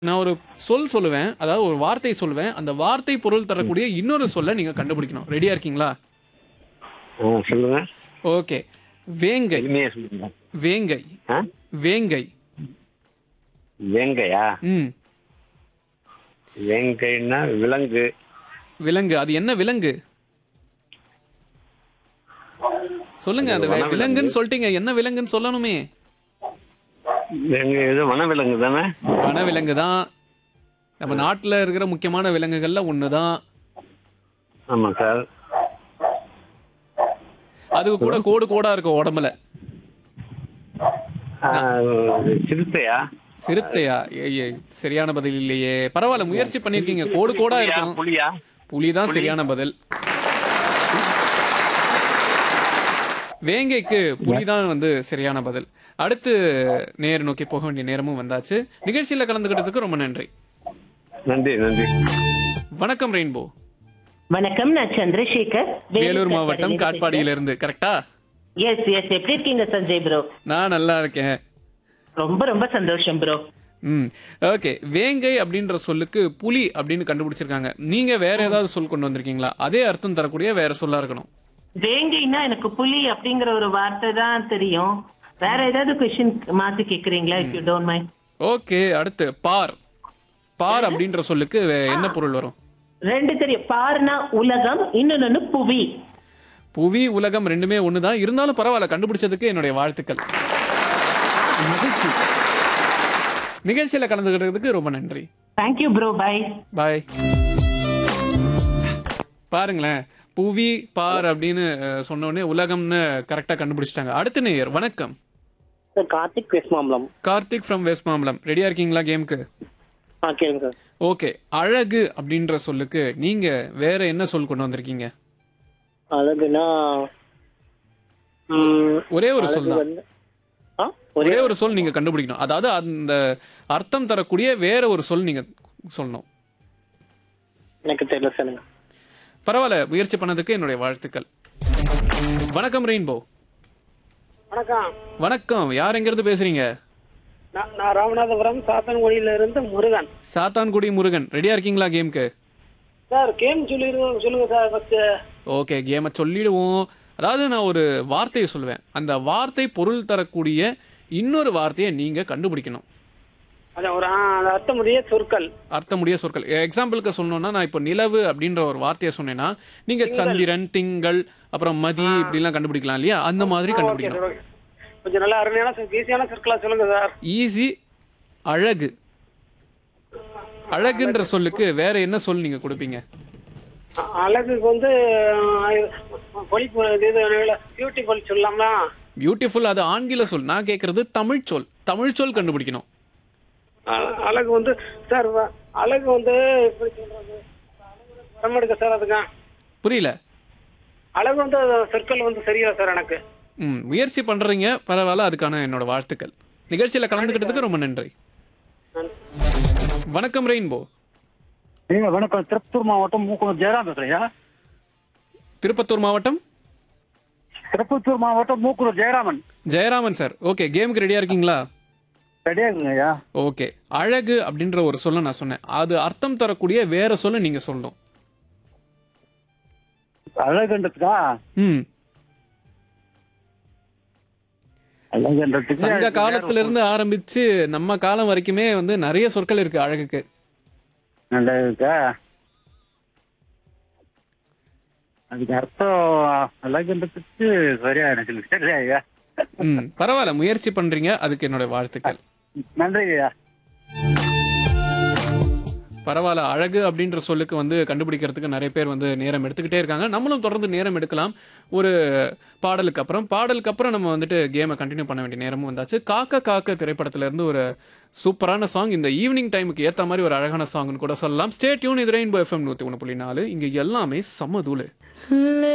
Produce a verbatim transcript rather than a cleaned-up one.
நான் ஒரு சொல் சொல்லுவேன். அதாவது ஒரு வார்த்தை சொல்லுவேன். அந்த வார்த்தை பொருள் தரக்கூடிய இன்னொரு சொல்ல நீங்க கண்டுபிடிக்கணும். ரெடியா இருக்கீங்களா? ஆ சொல்லுங்க. ஓகே. வேங்கை. எளிமையா சொல்லுங்க. வேங்கை. ஆ வேங்கை. வேங்கையா? ம். வேங்கைன்னா விலங்கு. விலங்கு. அது என்ன விலங்கு? சொல்லுங்க. அந்த வே- விலங்குன்னு சொல்லிட்டீங்க. என்ன விலங்குன்னு சொல்லணுமே. வேங்கை இது வனவிலங்கு தானே? வனவிலங்கு தான். நம்ம நாட்டுல இருக்கிற முக்கியமான விலங்குகள்ல ஒண்ணுதான். ஆமாம் சார். அதுக்கு கூட கோடு கோடா இருக்கும் உடம்புல. ஆ, சிறுத்தையா? சிறுத்தையா? ஏய், ஏய், சரியான பதில் இல்லையே. பரவாயில்ல, முயற்சி பண்ணிருக்கீங்க. கோடு கோடா புலியா? இருக்கும். புலியா? புலிதான் சரியான பதில். வேங்கைக்கு புலிதான் வந்து சரியான பதில். அடுத்து நேர் நோக்கி போக வேண்டிய நேரமும் வந்தாச்சு. நிகழ்ச்சியில கலந்துக்கிட்டதுக்கு ரொம்ப நன்றி. நன்றி நன்றி. வணக்கம் ரெயின்போ. வணக்கம், நான் சந்திரசேகர், வேலூர் மாவட்டம் காட்பாடியில இருந்து. கரெக்டா? எஸ் எஸ் எப்படி இருக்கீங்க சஞ்சய் ப்ரோ? நான் நல்லா இருக்கேன். ரொம்ப ரொம்ப சந்தோஷம் ப்ரோ. ம். ஓகே. வேங்கை அப்படின்ற சொல்லுக்கு புலி அப்படின்னு கண்டுபிடிச்சிருக்காங்க. நீங்க வேற ஏதாவது சொல் கொண்டு வந்திருக்கீங்களா? அதே அர்த்தம் தரக்கூடிய வேற சொல்லா இருக்கணும். வேங்கைன்னா எனக்கு புலி அப்படிங்கிற ஒரு வார்த்தை தான் தெரியும். வேற ஏதாவது கொஸ்டின் மாத்தி கேக்குறீங்களா? If you don't mind. Okay. அடுத்து பார். பார் அப்படின்ற சொல்லுக்கு வே- என்ன பொருள் வரும்? ரெண்டு தெரியும். பார்னா உலகம், இன்னொன்னு புவி. புவி உலகம் ரெண்டுமே ஒண்ணுதான். இருந்தாலும் பரவாயில்ல, கண்டுபிடிச்சதுக்கு என்னுடைய வாழ்த்துக்கள். நிகழ்ச்சியில கலந்துக்கிட்டதுக்கு ரொம்ப நன்றி. Thank you bro, by. பாய். பாருங்களேன், புவி பார் அப்படின்னு அஹ், சொன்ன உடனே உலகம்னு கரெக்டா கண்டுபிடிச்சிட்டாங்க. அடுத்த நேயர். வணக்கம். Sir Karthik West Mambalam. Karthik from west Mambalam. ரெடியா இருக்கீங்களா கேமுக்கு? ஆ கேளுங்க சார். ஓகே. அழகு அப்படின்ற சொல்லுக்கு நீங்க வேற என்ன சொல் கொண்டு வந்திருக்கீங்க? அழகுனா ம், ஒரே ஒரு சொல் அழகு தான். வந்து ஆ ஒரே ஒரே ஒரு சொல் நீங்க கண்டுபிடிக்கணும். அதாவது அந்த அர்த்தம் தரக்கூடிய வேற ஒரு சொல் நீங்க சொல்லணும். எனக்கு தெரியல சார். பரவாயில்ல, முயற்சி பண்ணதுக்கு என்னுடைய வாழ்த்துக்கள். வணக்கம் ரெயின்போ. வணக்கம். வணக்கம். யார் எங்க இருந்து பேசுறீங்க? நான் நான் ராமநாதபுரம் சாத்தன்குடியில இருந்து முருகன். சாத்தான்குடி முருகன். ரெடியா இருக்கீங்களா கேமுக்கு? சார் கேம் சொல்லி சொல்லுங்க சார் ஃபர்ஸ்ட். ஓகே, கேமை சொல்லிடுவோம். அதாவது நான் ஒரு வார்த்தையை சொல்லுவேன். அந்த வார்த்தை பொருள் தரக்கூடிய இன்னொரு வார்த்தையை நீங்க கண்டுபிடிக்கணும். அதான் ஒரு ஆ, அந்த அர்த்தமுடைய சொற்கள். அர்த்தமுடைய சொற்கள். எக்ஸாம்பிளுக்கு சொல்லணும்னா, நான் இப்போ நிலவு அப்படின்ற ஒரு வார்த்தையை சொன்னேன்னா நீங்க சந்திரன், திங்கள், அப்புறம் மதி இப்படிலாம் கண்டுபிடிக்கலாம் இல்லையா? அந்த மாதிரி ஓகே கண்டுபிடிக்கணும். Sir, okay. கொஞ்சம் நல்லா அருமையான சொல், ஈஸியான சொற்களா சொல்லுங்க சார். ஈஸி. அழகு. அழகுன்ற சொல்லுக்கு வேற என்ன சொல் நீங்க கொடுப்பீங்க? அ- அழகுக்கு வந்து பொலிப்பு இது பியூட்டிஃபுல் சொல்லலாமா? பியூட்டிஃபுல் அது ஆங்கில சொல். நான் கேட்கறது தமிழ் சொல். தமிழ் சொல் கண்டுபிடிக்கணும். அ- அழகு வந்து சார் வ- அழகு வந்து எப்படி சொல்றது? படம் எடுக்க சார் அதுக்கு புரியல. அழகு வந்து சொற்கள் வந்து சரியா சார் எனக்கு. ம், முயற்சி பண்றீங்க. பரவாயில்ல, அதுக்கான என்னோட வாழ்த்துக்கள். நிகழ்ச்சியில கலந்துக்கிட்டதுக்கு ரொம்ப நன்றி. வணக்கம் ரெயின்போ. ஏங்க வணக்கம். திருப்பத்தூர் மாவட்டம் மூக்குனூர் ஜெயராம் பேசுறேயா. திருப்பத்தூர் மாவட்டம் திருப்பத்தூர் மாவட்டம் மூக்குனூர் ஜெயராமன். ஜெயராமன் சார். ஓகே, கேமுக்கு ரெடியா இருக்கீங்களா? ரெடியா இருக்குங்கய்யா. ஓகே. அழகு அப்படின்ற ஒரு சொல்ல நான் சொன்னேன். அது அர்த்தம் தரக்கூடிய வேற சொல்ல நீங்க சொல்லணும். அழகுன்றதுக்கா? ம். அழகுன்றதுக்கு சங்க காலத்துல இருந்து ஆரம்பிச்சு நம்ம காலம் வரைக்குமே வந்து நிறைய சொற்கள் இருக்கு அழகுக்கு. அழகுக்கா? அதுக்கு அர்த்தம் அழகுன்றதுக்கு சரியா எனக்கு சரியா ஐயா. ம், பரவாயில்ல, முயற்சி பண்றீங்க. அதுக்கு என்னோட வாழ்த்துக்கள். நன்றி ஐயா. பரவாயில்ல. அழகு அப்படின்ற சொல்லுக்கு வந்து கண்டுபிடிக்கிறதுக்கு நிறைய பேர் வந்து நேரம் எடுத்துக்கிட்டே இருக்காங்க. நம்மளும் தொடர்ந்து நேரம் எடுக்கலாம். ஒரு பாடலுக்கு அப்புறம் பாடலுக்கு அப்புறம் நம்ம வந்துட்டு கேமை கண்டினியூ பண்ண வேண்டிய நேரமும் வந்தாச்சு. காக்க காக்க திரைப்படத்துல இருந்து ஒரு சூப்பரான சாங். இந்த ஈவினிங் டைமுக்கு ஏத்த மாதிரி ஒரு அழகான சாங்னு கூட சொல்லலாம். Stay tune. இது ரெயின்போ எஃப்எம் நூத்தி ஒன்று புள்ளி நாலு. இங்க எல்லாமே சமதூளு.